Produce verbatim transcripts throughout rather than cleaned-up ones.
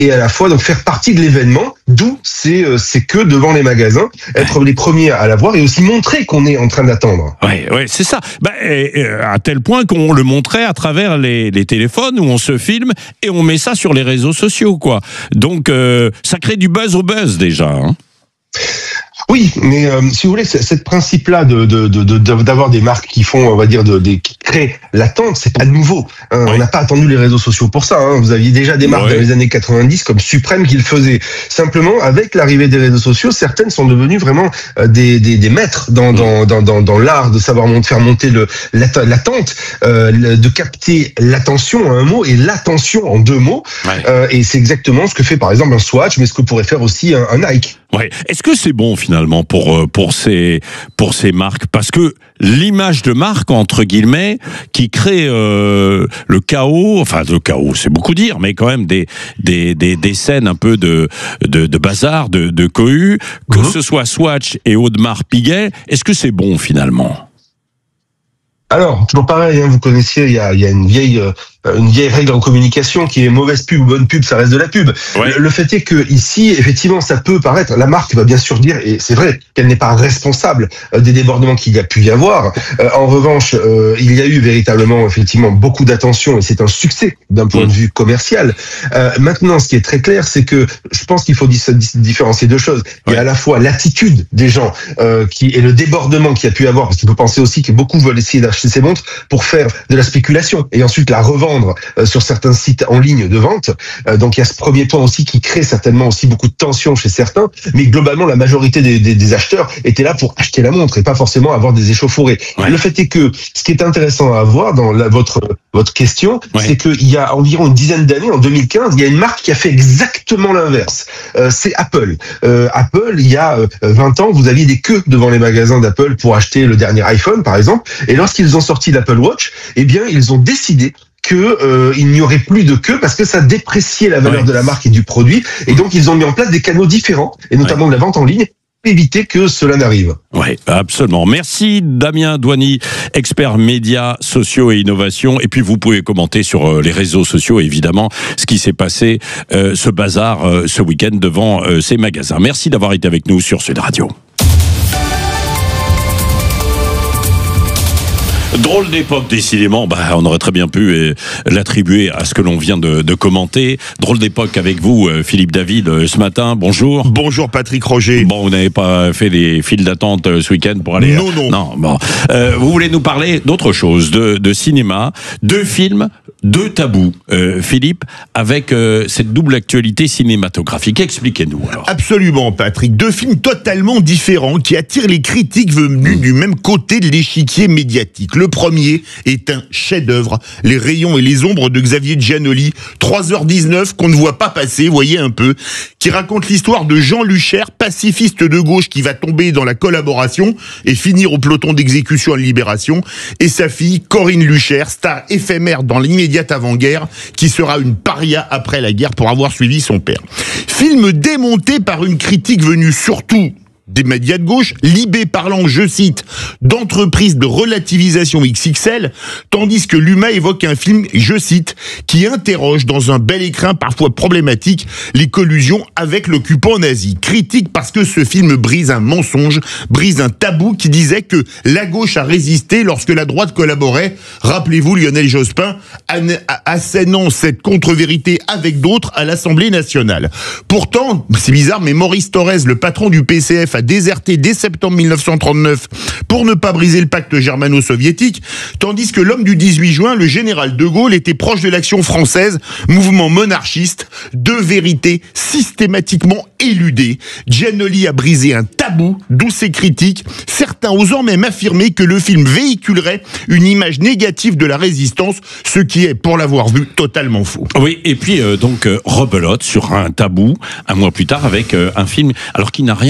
et à la fois donc faire partie de l'événement, d'où ces, euh, ces queues devant les magasins, être ouais. les premiers à la voir et aussi montrer qu'on est en train d'attendre. Oui, ouais, c'est ça. Bah, et, et, à tel point qu'on le montrait à travers les, les téléphones où on se filme et on met ça sur les réseaux sociaux, quoi. Donc, euh, ça crée du buzz au buzz déjà. Hein. Oui, mais euh, si vous voulez, ce principe-là de, de, de, de, d'avoir des marques qui font, on va dire, de, de, qui créent l'attente, c'est pas nouveau. Hein. Oui. On n'a pas attendu les réseaux sociaux pour ça. Hein. Vous aviez déjà des marques oui. dans les années quatre-vingt-dix comme Suprême qui le faisaient. Simplement, avec l'arrivée des réseaux sociaux, certaines sont devenues vraiment euh, des, des, des maîtres dans, dans, dans, dans, dans l'art de savoir monter, faire monter le, l'attente, euh, de capter l'attention en un mot et l'attention en deux mots. Oui. Euh, et c'est exactement ce que fait par exemple un Swatch, mais ce que pourrait faire aussi un, un Nike. Ouais. Est-ce que c'est bon finalement pour pour ces pour ces marques, parce que l'image de marque entre guillemets qui crée euh, le chaos, enfin le chaos c'est beaucoup dire, mais quand même des des des, des scènes un peu de de, de bazar, de de cohue, que mmh. ce soit Swatch et Audemars Piguet, est-ce que c'est bon finalement? Alors, toujours pareil, hein, vous connaissiez, il y a, il y a une vieille, euh, une vieille règle en communication qui est mauvaise pub ou bonne pub, ça reste de la pub. Ouais. Le, le fait est que ici, effectivement, ça peut paraître, la marque va bien sûr dire, et c'est vrai, qu'elle n'est pas responsable euh, des débordements qu'il y a pu y avoir. Euh, en revanche, euh, il y a eu véritablement, effectivement, beaucoup d'attention et c'est un succès d'un point mmh. de vue commercial. Euh, maintenant, ce qui est très clair, c'est que je pense qu'il faut différencier deux choses. Ouais. Il y a à la fois l'attitude des gens euh, qui et le débordement qu'il y a pu y avoir, parce qu'il faut penser aussi que beaucoup veulent essayer d'acheter ces montres pour faire de la spéculation et ensuite la revendre euh, sur certains sites en ligne de vente. Euh, donc il y a ce premier point aussi qui crée certainement aussi beaucoup de tension chez certains, mais globalement la majorité des, des, des acheteurs étaient là pour acheter la montre et pas forcément avoir des échauffourées. Ouais. Le fait est que ce qui est intéressant à voir dans la, votre votre question, ouais. c'est qu'il y a environ une dizaine d'années, en deux mille quinze, il y a une marque qui a fait exactement l'inverse. Euh, c'est Apple. Euh, Apple, il y a euh, vingt ans, vous aviez des queues devant les magasins d'Apple pour acheter le dernier iPhone, par exemple, et lorsqu'ils ont sorti l'Apple Watch, eh bien, ils ont décidé que euh, il n'y aurait plus de queue parce que ça dépréciait la valeur ouais. de la marque et du produit, et donc ils ont mis en place des canaux différents, et notamment ouais. de la vente en ligne, éviter que cela n'arrive. Oui, absolument. Merci Damien Douany, expert médias sociaux et innovation. Et puis vous pouvez commenter sur les réseaux sociaux, évidemment, ce qui s'est passé, euh, ce bazar, euh, ce week-end devant euh, ces magasins. Merci d'avoir été avec nous sur Sud Radio. Drôle d'époque, décidément. Bah, on aurait très bien pu euh, l'attribuer à ce que l'on vient de, de commenter. Drôle d'époque avec vous, euh, Philippe David, euh, ce matin. Bonjour. Bonjour, Patrick Roger. Bon, vous n'avez pas fait des files d'attente euh, ce week-end pour aller... Non, non. Non, bon. Euh, vous voulez nous parler d'autre chose, de, de cinéma, de films, de tabous, euh, Philippe, avec euh, cette double actualité cinématographique. Expliquez-nous, alors. Absolument, Patrick. Deux films totalement différents qui attirent les critiques venus du même côté de l'échiquier médiatique. Le premier est un chef-d'œuvre, Les rayons et les ombres de Xavier Giannoli, trois heures dix-neuf qu'on ne voit pas passer, voyez un peu, qui raconte l'histoire de Jean Lucher, pacifiste de gauche qui va tomber dans la collaboration et finir au peloton d'exécution à la Libération, et sa fille Corinne Lucher, star éphémère dans l'immédiate avant-guerre, qui sera une paria après la guerre pour avoir suivi son père. Film démonté par une critique venue surtout des médias de gauche, Libé parlant, je cite, d'entreprise de relativisation X X L, tandis que l'U M A évoque un film, je cite, qui interroge dans un bel écrin parfois problématique les collusions avec l'occupant nazi. Critique parce que ce film brise un mensonge, brise un tabou qui disait que la gauche a résisté lorsque la droite collaborait. Rappelez-vous Lionel Jospin assénant cette contre-vérité avec d'autres à l'Assemblée nationale. Pourtant, c'est bizarre, mais Maurice Thorez, le patron du P C F, a déserté dès septembre mille neuf cent trente-neuf pour ne pas briser le pacte germano-soviétique, tandis que l'homme du dix-huit juin, le général de Gaulle, était proche de l'Action française, mouvement monarchiste, deux vérités systématiquement éludées. Giannoli a brisé un tabou, d'où ses critiques, certains osant même affirmer que le film véhiculerait une image négative de la résistance, ce qui est, pour l'avoir vu, totalement faux. Oui, et puis euh, donc euh, rebelote sur un tabou, un mois plus tard, avec euh, un film, alors qui n'a rien à voir avec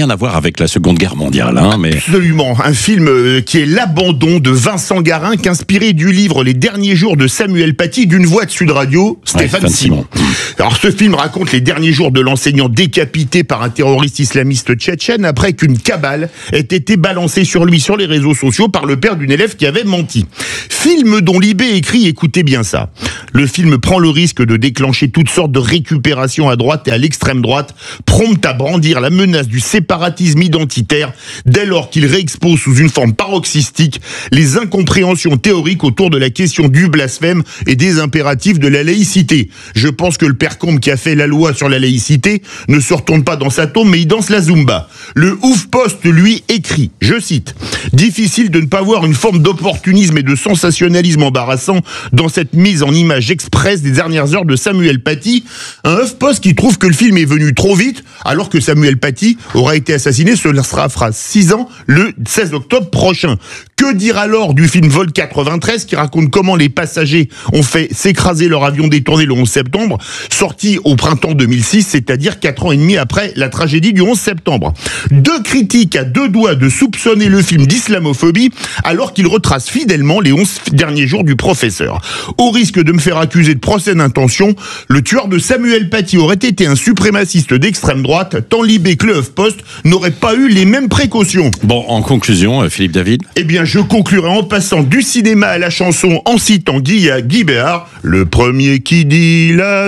avec la Seconde Guerre mondiale. Hein, mais... Absolument. Un film qui est l'abandon de Vincent Garinck, inspiré du livre Les derniers jours de Samuel Paty, d'une voix de Sud Radio, Stéphane ouais, Simon. Simon. Alors ce film raconte les derniers jours de l'enseignant décapité par un terroriste islamiste tchétchène après qu'une cabale ait été balancée sur lui sur les réseaux sociaux par le père d'une élève qui avait menti. Film dont Libé écrit, écoutez bien ça, le film prend le risque de déclencher toutes sortes de récupérations à droite et à l'extrême droite, prompte à brandir la menace du séparatisme identitaire dès lors qu'il réexpose sous une forme paroxystique les incompréhensions théoriques autour de la question du blasphème et des impératifs de la laïcité. Je pense que le père Combe qui a fait la loi sur la laïcité ne se retourne pas dans sa tombe mais il danse la Zumba. Le Ouf-Post lui écrit, je cite, « Difficile de ne pas voir une forme d'opportunisme et de sensationnalisme embarrassant dans cette mise en image express des dernières heures de Samuel Paty, un Huffpost qui trouve que le film est venu trop vite alors que Samuel Paty aura été assassiné, cela sera fera six ans le seize octobre prochain. Que dire alors du film Vol quatre-vingt-treize qui raconte comment les passagers ont fait s'écraser leur avion détourné le onze septembre, sorti au printemps deux mille six, c'est-à-dire quatre ans et demi après la tragédie du onze septembre. Deux critiques à deux doigts de soupçonner le film d'islamophobie alors qu'il retrace fidèlement les onze derniers jours du professeur. Au risque de me faire accuser de procès d'intention, le tueur de Samuel Paty aurait été un suprémaciste d'extrême droite, tant Libé que le HuffPost n'auraient pas eu les mêmes précautions. Bon, en conclusion, Philippe David ? Eh bien, je conclurai en passant du cinéma à la chanson en citant Guy, Guy Béard. Le premier qui dit la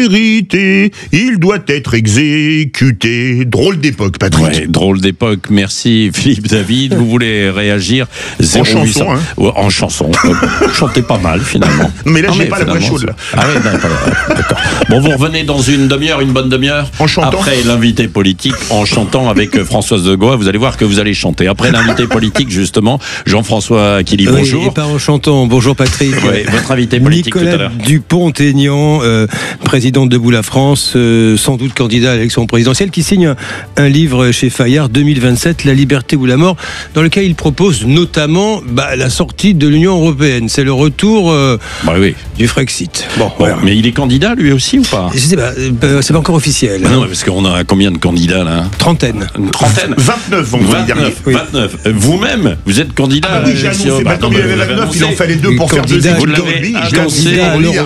vérité, il doit être exécuté. Drôle d'époque, Patrick. Ouais, drôle d'époque. Merci, Philippe David. Vous voulez réagir ? En chanson, hein. En chanson. Chantez pas mal, finalement. Mais là, ah, j'ai pas la voix chaude, là. Ah oui, d'accord. Bon, vous revenez dans une demi-heure, une bonne demi-heure. En chantant. Après l'invité politique, en chantant avec Françoise de Goa. Vous allez voir que vous allez chanter. Après l'invité politique, justement, Jean-François Aquili, oui, bonjour. Et pas en chantant. Bonjour Patrick. Oui, votre invité politique Nicolas tout à l'heure. Dupont-Aignan, euh, président de Debout la France, euh, sans doute candidat à l'élection présidentielle, qui signe un, un livre chez Fayard, deux mille vingt-sept, La liberté ou la mort, dans lequel il propose notamment bah, la sortie de l'Union européenne. C'est le retour euh, bah, oui. du Frexit. Bon, bon voilà. Mais il est candidat lui aussi ou pas ? Je sais pas, euh, c'est pas encore officiel. Bah non, parce qu'on a combien de candidats là ? Trentaine. Une trentaine. vingt-neuf, vendredi dernier. Oui. vingt-neuf. Vous-même, vous êtes candidat ah bah oui, j'ai annoncé. Bah, comme il y avait vingt-neuf, il en fallait deux pour faire deux Vous l'avez annoncé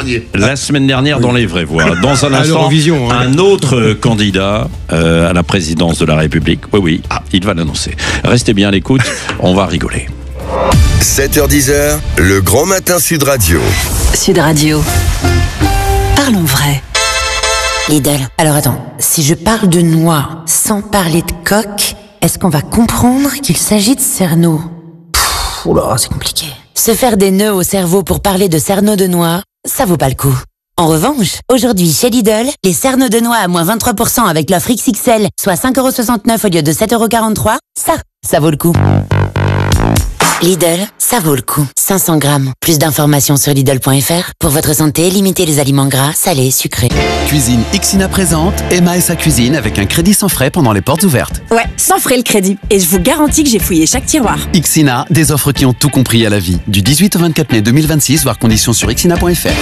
la semaine dernière dans les vraies voix. Dans un instant, hein. un autre candidat euh, à la présidence de la République. Oui, oui, ah, il va l'annoncer. Restez bien à l'écoute, on va rigoler. sept heures dix, le grand matin Sud Radio. Sud Radio. Parlons vrai. Lidl. Alors attends, si je parle de noix sans parler de coque, est-ce qu'on va comprendre qu'il s'agit de cerneau ? Pfff, oula, c'est compliqué. Se faire des nœuds au cerveau pour parler de cerneau de noix, ça vaut pas le coup. En revanche, aujourd'hui chez Lidl, les cerneaux de noix à moins vingt-trois pour cent avec l'offre X X L, soit cinq euros soixante-neuf au lieu de sept euros quarante-trois, ça, ça vaut le coup. Lidl, ça vaut le coup. cinq cents grammes. Plus d'informations sur Lidl point F R. Pour votre santé, limitez les aliments gras, salés, sucrés. Cuisine Ixina présente Emma et sa cuisine avec un crédit sans frais pendant les portes ouvertes. Ouais, sans frais le crédit. Et je vous garantis que j'ai fouillé chaque tiroir. Ixina, des offres qui ont tout compris à la vie. Du dix-huit au vingt-quatre mai deux mille vingt-six, voir conditions sur ixina point F R.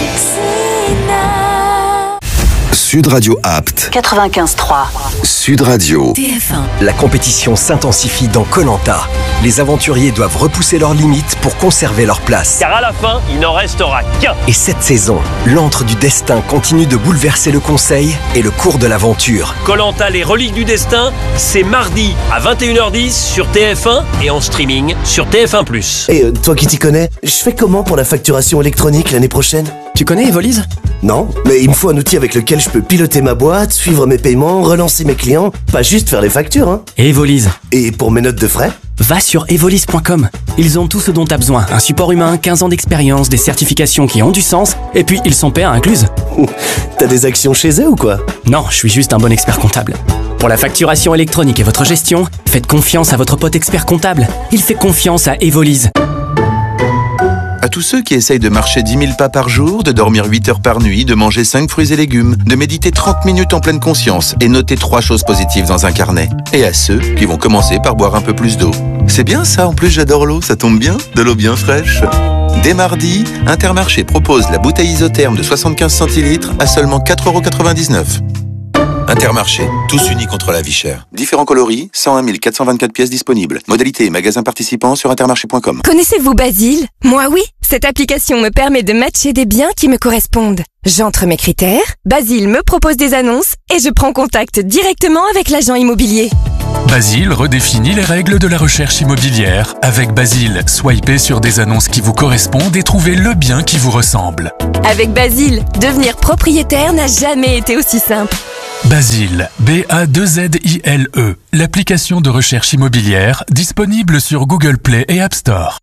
Sud Radio Apt. quatre-vingt-quinze trois. Sud Radio. T F un. La compétition s'intensifie dans Koh Lanta. Les aventuriers doivent repousser leurs limites pour conserver leur place. Car à la fin, il n'en restera qu'un. Et cette saison, l'antre du destin continue de bouleverser le conseil et le cours de l'aventure. Koh Lanta, les reliques du destin, c'est mardi à vingt et une heures dix sur T F un et en streaming sur T F un plus. Et euh, toi qui t'y connais, je fais comment pour la facturation électronique l'année prochaine ? Tu connais Evolise ? Non, mais il me faut un outil avec lequel je peux piloter ma boîte, suivre mes paiements, relancer mes clients, pas juste faire les factures, hein. Evolise. Et pour mes notes de frais ? Va sur evolise point com. Ils ont tout ce dont tu as besoin. Un support humain, quinze ans d'expérience, des certifications qui ont du sens, et puis ils sont pairs incluses. T'as des actions chez eux ou quoi ? Non, je suis juste un bon expert comptable. Pour la facturation électronique et votre gestion, faites confiance à votre pote expert comptable. Il fait confiance à Evolise. À tous ceux qui essayent de marcher dix mille pas par jour, de dormir huit heures par nuit, de manger cinq fruits et légumes, de méditer trente minutes en pleine conscience et noter trois choses positives dans un carnet. Et à ceux qui vont commencer par boire un peu plus d'eau. C'est bien ça, en plus j'adore l'eau, ça tombe bien, de l'eau bien fraîche. Dès mardi, Intermarché propose la bouteille isotherme de soixante-quinze centilitres à seulement quatre euros quatre-vingt-dix-neuf. Intermarché, tous unis contre la vie chère. Différents coloris, cent un mille quatre cent vingt-quatre pièces disponibles. Modalité et magasins participants sur intermarché point com. Connaissez-vous Basile? Moi oui. Cette application me permet de matcher des biens qui me correspondent. J'entre mes critères, Basile me propose des annonces et je prends contact directement avec l'agent immobilier. Basile redéfinit les règles de la recherche immobilière. Avec Basile, swipez sur des annonces qui vous correspondent et trouvez le bien qui vous ressemble. Avec Basile, devenir propriétaire n'a jamais été aussi simple. Basile, B A deux Z I L E, l'application de recherche immobilière disponible sur Google Play et App Store.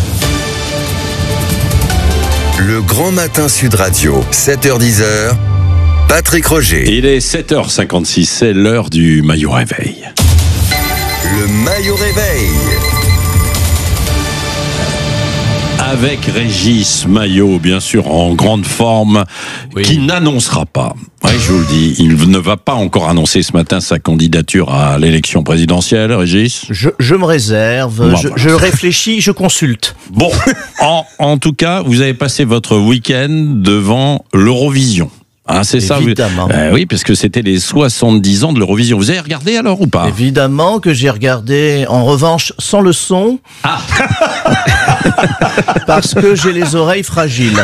Le Grand Matin Sud Radio, sept heures dix, Patrick Roger. Il est sept heures cinquante-six, c'est l'heure du maillot réveil. Le maillot réveil. Avec Régis Maillot, bien sûr, en grande forme, oui. Qui n'annoncera pas. Oui, je vous le dis, il ne va pas encore annoncer ce matin sa candidature à l'élection présidentielle, Régis. Je, je me réserve, bon, je, voilà. je réfléchis, je consulte. Bon, en, en tout cas, vous avez passé votre week-end devant l'Eurovision. Ah, c'est ça, évidemment. Vous... Euh, oui, parce que c'était les soixante-dix ans de l'Eurovision. Vous avez regardé alors ou pas? Évidemment que j'ai regardé, en revanche, sans le son. Ah. Parce que j'ai les oreilles fragiles.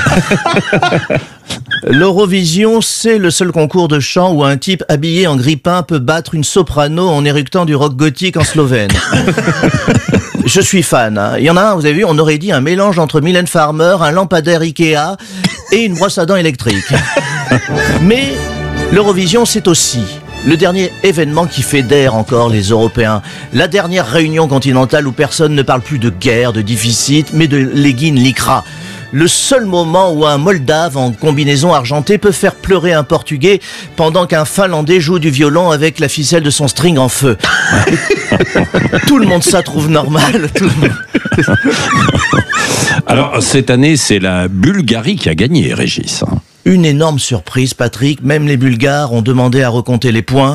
L'Eurovision, c'est le seul concours de chant où un type habillé en grippin peut battre une soprano en éructant du rock gothique en slovène. Je suis fan. Hein. Il y en a un, vous avez vu, on aurait dit un mélange entre Mylène Farmer, un lampadaire Ikea et une brosse à dents électrique. Mais l'Eurovision, c'est aussi le dernier événement qui fédère encore les Européens. La dernière réunion continentale où personne ne parle plus de guerre, de déficit, mais de leggings lycra. Le seul moment où un Moldave en combinaison argentée peut faire pleurer un Portugais pendant qu'un Finlandais joue du violon avec la ficelle de son string en feu. Tout le monde ça trouve normal. Tout le monde. Alors, cette année, c'est la Bulgarie qui a gagné, Régis. Une énorme surprise, Patrick. Même les Bulgares ont demandé à recompter les points.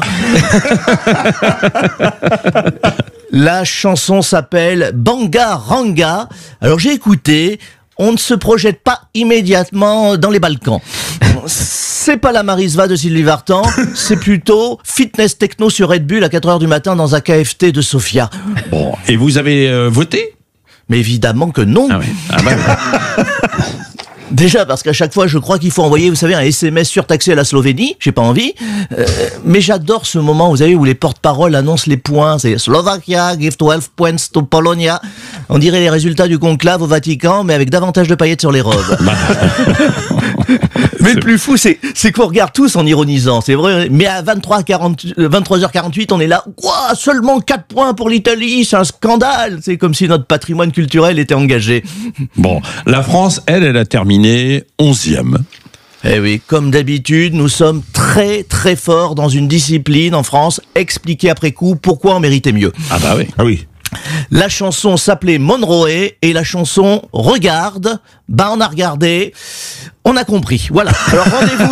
La chanson s'appelle Banga Ranga. Alors j'ai écouté. On ne se projette pas immédiatement dans les Balkans. C'est pas la Marisva de Sylvie Vartan, c'est plutôt fitness techno sur Red Bull à quatre heures du matin dans un K F T de Sofia. Bon, et vous avez euh, voté ? Mais évidemment que non. Ah oui. Ah bah... Déjà parce qu'à chaque fois je crois qu'il faut envoyer, vous savez, un S M S surtaxé à la Slovénie, j'ai pas envie, euh, mais j'adore ce moment, vous savez, où les porte-paroles annoncent les points, c'est Slovakia give twelve points to Polonia, on dirait les résultats du conclave au Vatican, mais avec davantage de paillettes sur les robes. Mais le plus fou, c'est, c'est qu'on regarde tous en ironisant, c'est vrai, mais à vingt-trois heures quarante-huit, on est là, ouah, seulement quatre points pour l'Italie, c'est un scandale, c'est comme si notre patrimoine culturel était engagé. Bon, la France, elle, elle a terminé onzième. Eh oui, comme d'habitude, nous sommes très très forts dans une discipline en France, expliquer après coup pourquoi on méritait mieux. Ah bah oui. Ah oui. La chanson s'appelait Monroe et la chanson Regarde, bah on a regardé, on a compris. Voilà. Alors rendez-vous